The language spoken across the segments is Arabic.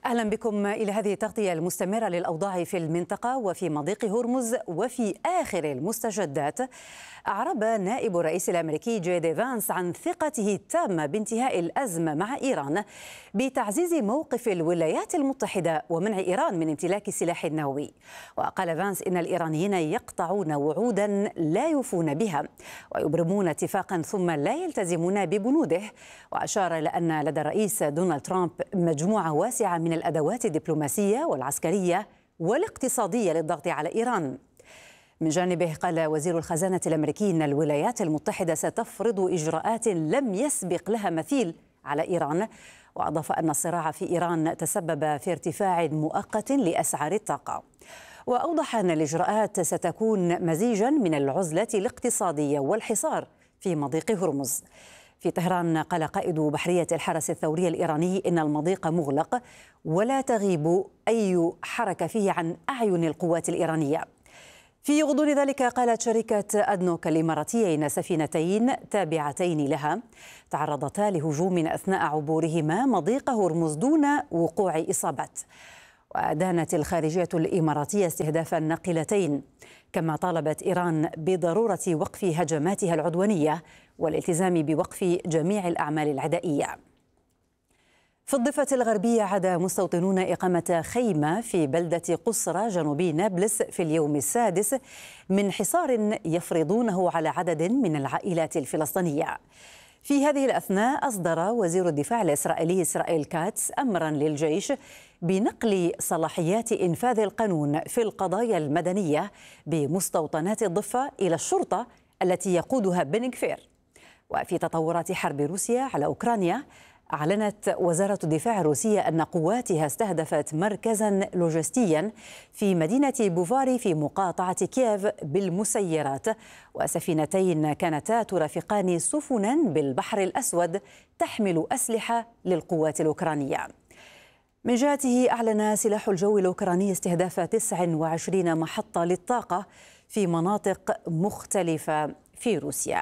أهلا بكم إلى هذه التغطية المستمرة للأوضاع في المنطقة وفي مضيق هرمز. وفي آخر المستجدات، أعرب نائب الرئيس الأمريكي جي دي فانس عن ثقته التامة بانتهاء الأزمة مع إيران بتعزيز موقف الولايات المتحدة ومنع إيران من امتلاك السلاح النووي. وقال فانس إن الإيرانيين يقطعون وعودا لا يوفون بها ويبرمون اتفاقا ثم لا يلتزمون ببنوده. وأشار إلى أن لدى الرئيس دونالد ترامب مجموعة واسعة من الأدوات الدبلوماسية والعسكرية والاقتصادية للضغط على إيران. من جانبه، قال وزير الخزانة الأمريكي إن الولايات المتحدة ستفرض إجراءات لم يسبق لها مثيل على إيران. وأضاف أن الصراع في إيران تسبب في ارتفاع مؤقت لأسعار الطاقة. وأوضح أن الإجراءات ستكون مزيجا من العزلة الاقتصادية والحصار في مضيق هرمز. في طهران، قال قائد بحرية الحرس الثوري الإيراني إن المضيق مغلق ولا تغيب أي حركة فيه عن أعين القوات الإيرانية. في غضون ذلك، قالت شركة أدنوك الإماراتية إن سفينتين تابعتين لها تعرضتا لهجوم أثناء عبورهما مضيق هرمز دون وقوع إصابات. وأدانت الخارجية الإماراتية استهداف الناقلتين، كما طالبت إيران بضرورة وقف هجماتها العدوانية والالتزام بوقف جميع الأعمال العدائية. في الضفة الغربية، عاد مستوطنون إقامة خيمة في بلدة قصرى جنوبي نابلس في اليوم السادس من حصار يفرضونه على عدد من العائلات الفلسطينية. في هذه الأثناء، أصدر وزير الدفاع الإسرائيلي إسرائيل كاتس أمرا للجيش بنقل صلاحيات إنفاذ القانون في القضايا المدنية بمستوطنات الضفة إلى الشرطة التي يقودها بن غفير. وفي تطورات حرب روسيا على أوكرانيا، أعلنت وزارة الدفاع الروسية أن قواتها استهدفت مركزا لوجستيا في مدينة بوفاري في مقاطعة كييف بالمسيرات، وسفينتين كانتا ترافقان سفنا بالبحر الأسود تحمل أسلحة للقوات الأوكرانية. من جهته، أعلن سلاح الجو الأوكراني استهداف 29 محطة للطاقة في مناطق مختلفة في روسيا.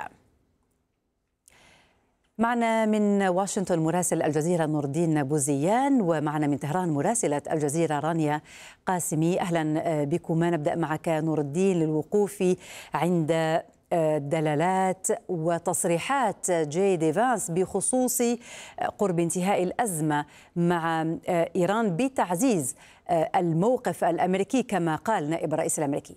معنا من واشنطن مراسل الجزيرة نور الدين بوزيان، ومعنا من طهران مراسلة الجزيرة رانيا قاسمي. أهلا بكما. نبدأ معك نور الدين للوقوف عند دلالات وتصريحات جي دي فانس بخصوص قرب انتهاء الأزمة مع إيران بتعزيز الموقف الأمريكي كما قال نائب الرئيس الأمريكي.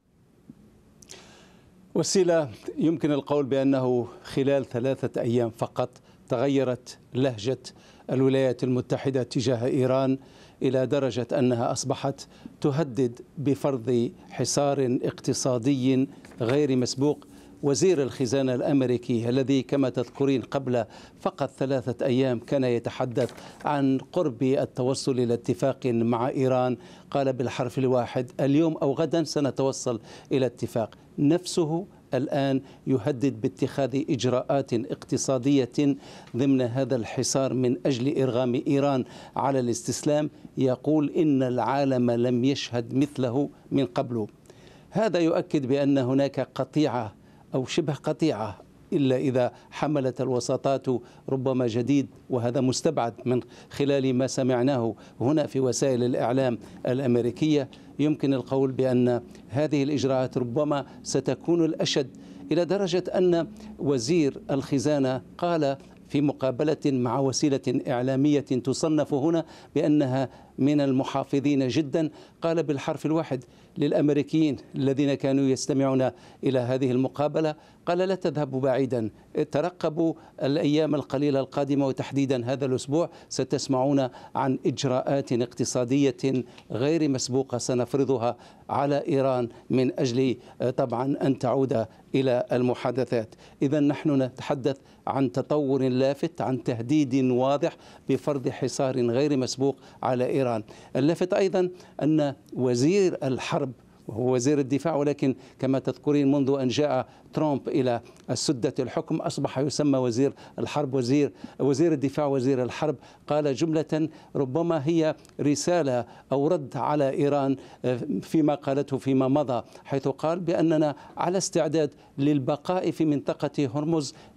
وسيلة، يمكن القول بأنه خلال 3 أيام فقط تغيرت لهجة الولايات المتحدة تجاه إيران إلى درجة أنها أصبحت تهدد بفرض حصار اقتصادي غير مسبوق. وزير الخزانة الأمريكي الذي كما تذكرين قبل فقط 3 أيام كان يتحدث عن قرب التوصل إلى اتفاق مع إيران، قال بالحرف الواحد: اليوم أو غدا سنتوصل إلى اتفاق. نفسه الآن يهدد باتخاذ إجراءات اقتصادية ضمن هذا الحصار من أجل إرغام إيران على الاستسلام. يقول إن العالم لم يشهد مثله من قبل. هذا يؤكد بأن هناك قطيعة أو شبه قطيعة، إلا إذا حملت الوساطات ربما جديد، وهذا مستبعد من خلال ما سمعناه هنا في وسائل الإعلام الأمريكية. يمكن القول بأن هذه الإجراءات ربما ستكون الأشد، إلى درجة أن وزير الخزانة قال في مقابلة مع وسيلة إعلامية تصنف هنا بأنها من المحافظين جدا، قال بالحرف الواحد للأمريكيين الذين كانوا يستمعون إلى هذه المقابلة، قال: لا تذهبوا بعيدا، ترقبوا الأيام القليلة القادمة، وتحديدا هذا الأسبوع ستسمعون عن إجراءات اقتصادية غير مسبوقة سنفرضها على إيران من أجل طبعا أن تعود إلى المحادثات. إذا نحن نتحدث عن تطور لافت، عن تهديد واضح بفرض حصار غير مسبوق على إيران. اللافت أيضا أن وزير الحرب، وهو وزير الدفاع، ولكن كما تذكرين منذ أن جاء ترامب إلى السدة الحكم أصبح يسمى وزير الحرب، وزير الدفاع وزير الحرب، قال جملة ربما هي رسالة أو رد على إيران فيما قالته فيما مضى، حيث قال بأننا على استعداد للبقاء في منطقة هرمز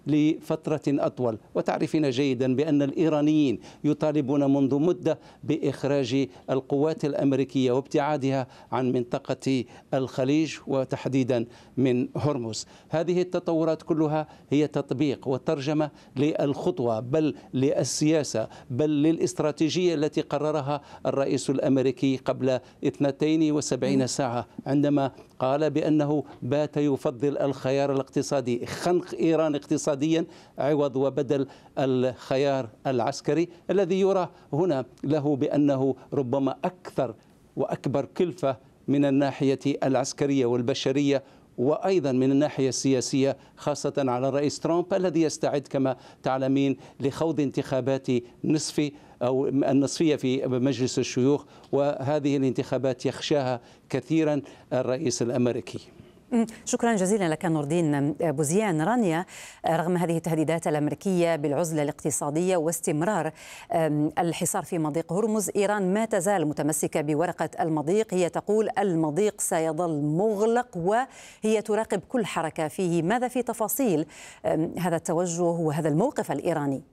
لفترة أطول. وتعرفين جيدا بأن الإيرانيين يطالبون منذ مدة بإخراج القوات الأمريكية وابتعادها عن منطقة الخليج وتحديدا من هرمز. هذه التطورات كلها هي تطبيق وترجمة للخطوة بل للسياسة بل للاستراتيجية التي قررها الرئيس الأمريكي قبل 72 ساعة عندما قال بأنه بات يفضل الخيار الاقتصادي، خنق إيران اقتصاديا عوض وبدل الخيار العسكري الذي يرى هنا له بأنه ربما أكثر وأكبر كلفة من الناحية العسكرية والبشرية وأيضا من الناحية السياسية، خاصة على الرئيس ترامب الذي يستعد كما تعلمين لخوض انتخابات النصفية في مجلس الشيوخ، وهذه الانتخابات يخشاها كثيرا الرئيس الأمريكي. شكرا جزيلا لك نور الدين بوزيان. رانيا، رغم هذه التهديدات الأمريكية بالعزلة الاقتصادية واستمرار الحصار في مضيق هرمز، إيران ما تزال متمسكة بورقة المضيق. هي تقول المضيق سيظل مغلق وهي تراقب كل حركة فيه. ماذا في تفاصيل هذا التوجه وهذا الموقف الإيراني؟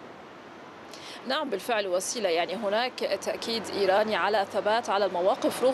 نعم بالفعل وسيلة، يعني هناك تأكيد إيراني على ثبات على المواقف